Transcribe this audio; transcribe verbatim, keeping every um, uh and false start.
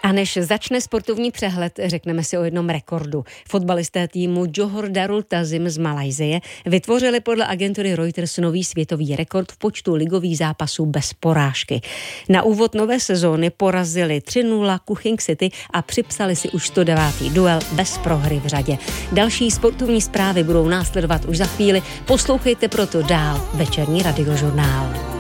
A než začne sportovní přehled, řekneme si o jednom rekordu. Fotbalisté týmu Johor Darul Ta'zim z Malajsie vytvořili podle agentury Reuters nový světový rekord v počtu ligových zápasů bez porážky. Na úvod nové sezóny porazili tři nula Kuching City a připsali si už sto devátý duel bez prohry v řadě. Další sportovní zprávy budou následovat už za chvíli. Poslouchejte proto dál večerní radiožurnál.